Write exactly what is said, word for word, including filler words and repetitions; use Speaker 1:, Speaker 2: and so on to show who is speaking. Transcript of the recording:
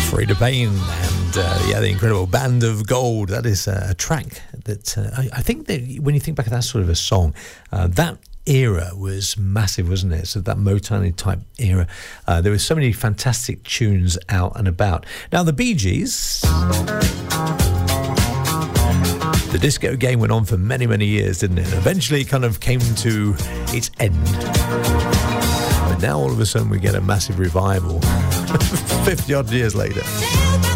Speaker 1: Freda Payne and uh, yeah, the incredible Band of Gold. That is uh, a track that uh, I, I think that when you think back at that sort of a song, uh, that era was massive, wasn't it? So that Motown type era, uh, there were so many fantastic tunes out and about. Now the Bee Gees, the disco game went on for many many years, didn't it? Eventually it kind of came to its end, but now all of a sudden we get a massive revival fifty odd years later.